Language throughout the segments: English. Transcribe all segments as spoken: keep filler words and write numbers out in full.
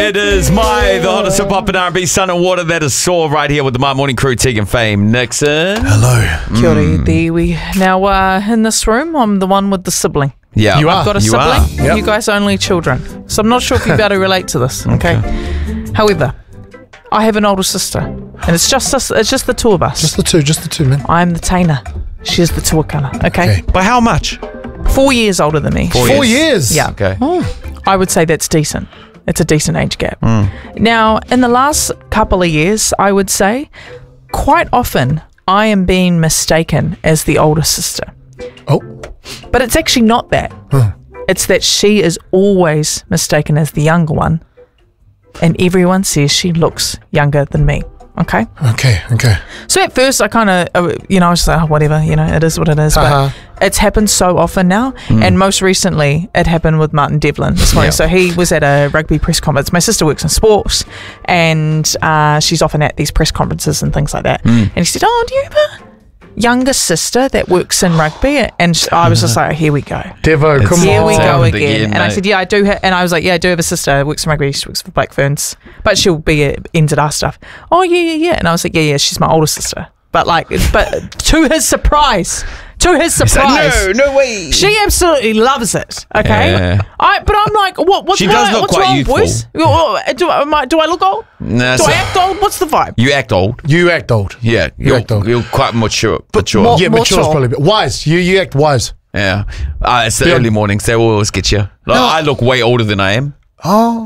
It is my, the hottest hip hop and R and B, Sun and Water. That is Saw right here with the My Morning Crew, Tegan Fame, Nixon. Hello. Kia ora, there we. Now, uh, in this room, I'm the one with the sibling. Yeah, You I've are. got a You sibling. are. Yep. You guys are only children. So I'm not sure if you'll be able to relate to this, okay? However, I have an older sister. And it's just us, it's just the two of us. Just the two, just the two, man. I'm the Taina. She's the tuakana, okay? Okay. By how much? Four years older than me. Four Four years. Yeah. Okay. I would say that's decent. It's a decent age gap. Mm. Now, in the last couple of years, I would say quite often I am being mistaken as the older sister. Oh. But it's actually not that. Huh. It's that she is always mistaken as the younger one, and everyone says she looks younger than me. Okay? Okay, okay. So at first, I kind of, uh, you know, I was like, oh, whatever, you know, it is what it is. Uh-huh. But it's happened so often now. And most recently, it happened with Martin Devlin this morning. Yeah. So he was at a rugby press conference. My sister works in sports, and uh, she's often at these press conferences and things like that. And he said, oh, do you have a younger sister that works in rugby? And sh- I was just like, here we go. Devo, It's- come Here on. we go happened again. again, And I mate. said, yeah, I do. Ha-. And I was like, yeah, I do have a sister who works in rugby. She works for Black Ferns, but she'll be at N Z R stuff. Oh, yeah, yeah, yeah. And I was like, yeah, yeah, she's my older sister. But like, but to his surprise, to his surprise, no way. she absolutely loves it. Okay, Yeah. I. But I'm like, what? What's She what, does look what's quite wrong, youthful. boys? Do, am I, do I look old? Nah, Do so- I act old? What's the vibe? You act old. You act old. Yeah, You you're, act old. you're quite mature. mature. more- Yeah, more mature is tall. probably a bit. Wise. You you act wise. Yeah. Uh, it's the Yeah. early mornings. They will always get you. Like, No. I look way older than I am. Oh.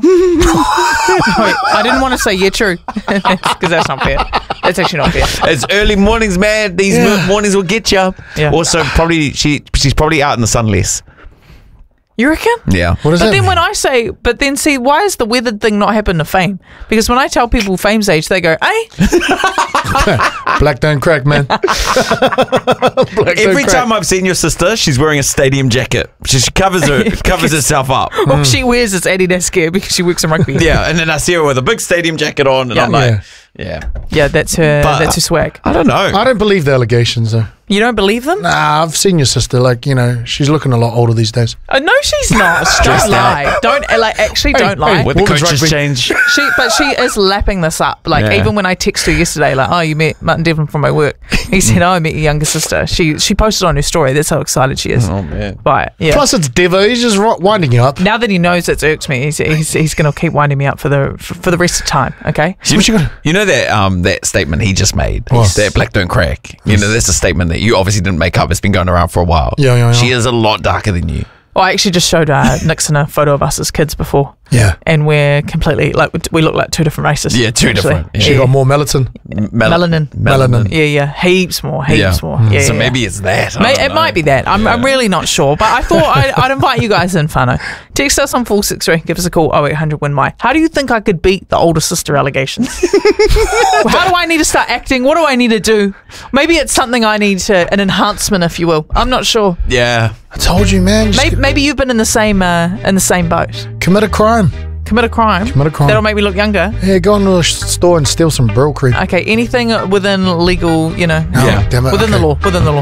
Wait, I didn't want to say yeah, true, because that's not fair. That's actually not fair. It's early mornings, man. These Yeah. mo- mornings will get you. Yeah. Also, probably she she's probably out in the sun less. You reckon? Yeah. What does But that then mean? when I say, but then see, why is the weathered thing not happen to Fame? Because when I tell people Fame's age, they go, "Hey, Black don't crack, man. Black don't Every crack. time I've seen your sister, she's wearing a stadium jacket. She, she covers her covers herself up. all she wears is Adidas gear because she works in rugby." Yeah, and then I see her with a big stadium jacket on, and Yeah. I'm like, Yeah. yeah. yeah, that's her. But- that's her swag. I don't know. I don't believe the allegations, though. You don't believe them? Nah, I've seen your sister. Like, you know, she's looking a lot older these days. Oh, no, she's not. Stressed Don't out. lie. Don't uh, like. Actually, Hey, don't lie. hey, With the Women's coaches rugby. change. She, but she is lapping this up. Like Yeah. even when I text her yesterday, like, "Oh, you met Martin Devlin from my work." He said, "Oh, I met your younger sister." She she posted on her story. That's how excited she is Oh man. by it. Yeah. Plus, it's Devo. He's just ro- winding you up. Now that he knows it's irked me, he's he's, he's going to keep winding me up for the for, for the rest of time. Okay. You, What you got? you know that um that statement he just made. What? That black don't crack. You know that's a statement that you obviously didn't make up. It's been going around for a while. Yeah, yeah, yeah. She is a lot darker than you. Well, I actually just showed uh, Nixon a photo of us as kids before, Yeah. and we're completely like we look like two different races. Yeah, two actually. different. Yeah. She got more melatonin. Mel- Melanin. Melanin. Yeah, yeah, heaps more, heaps Yeah. more. Yeah, so yeah. maybe it's that. I May, don't it know. might be that. I'm, I'm really not sure, but I thought I'd, I'd invite you guys in, Whānau. Text us on four six three, give us a call, oh eight hundred win my. How do you think I could beat the older sister allegations? How do I need to start acting? What do I need to do? Maybe it's something I need to, an enhancement, if you will. I'm not sure. Yeah. I told you, man. Just Maybe, maybe you've been in the same uh, in the same boat. commit a crime. Commit a crime. Commit a crime. That'll make me look younger. Yeah, go into a sh- store and steal some Brill cream. Okay, anything within legal, you know, Oh, Yeah. damn it. within the okay. law, within the law.